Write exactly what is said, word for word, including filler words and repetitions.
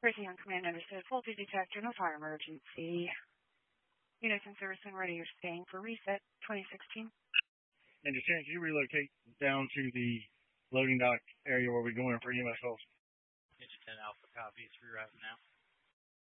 Breaking on command understood. Faulty detector, no fire emergency. Units in service and ready. You're staying for reset twenty sixteen. And Lieutenant, can you relocate down to the loading dock area where we're going for E M S calls? Engine ten Alpha copies, rerouting now.